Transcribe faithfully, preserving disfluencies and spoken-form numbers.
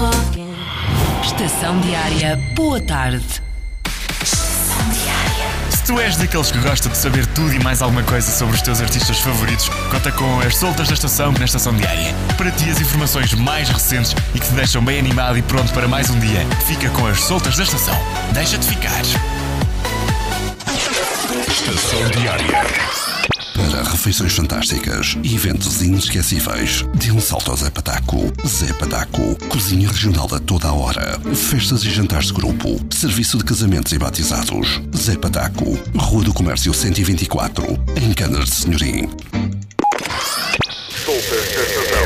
Estação Diária, boa tarde. Se tu és daqueles que gosta de saber tudo e mais alguma coisa sobre os teus artistas favoritos, conta com as soltas da estação na Estação Diária. Para ti as informações mais recentes e que te deixam bem animado e pronto para mais um dia. Fica com as soltas da estação. Deixa-te ficar. Estação Diária. Para refeições fantásticas e eventos inesquecíveis, dê um salto ao Zé Pataco. Zé Pataco, cozinha regional a toda a hora, festas e jantares de grupo, serviço de casamentos e batizados. Zé Pataco, Rua do Comércio cento e vinte e quatro, em Canas de Senhorim.